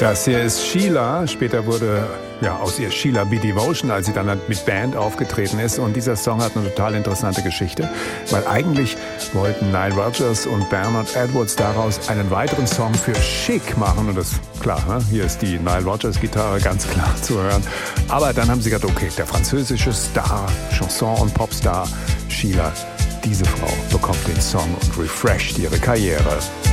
Das hier ist Sheila. Später wurde aus ihr Sheila B. Devotion, als sie dann mit Band aufgetreten ist. Und dieser Song hat eine total interessante Geschichte, weil eigentlich wollten Nile Rodgers und Bernard Edwards daraus einen weiteren Song für Chic machen. Und das, klar, ne? Hier ist die Nile Rodgers Gitarre ganz klar zu hören. Aber dann haben sie gedacht, okay, der französische Star, Chanson- und Popstar Sheila, diese Frau bekommt den Song und refresht ihre Karriere.